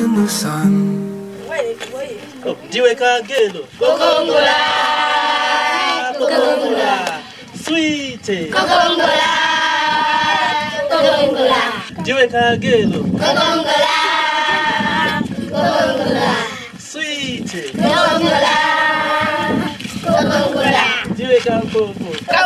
in the sun. Oh, Diwe Kagelo. Kokongola. Kokongola. Sweet. Kokongola. Kokongola. Diwe Kagelo. Kokongola. Kokongola. Sweet. Kokongola. Kokongola. Diwe Kagelo.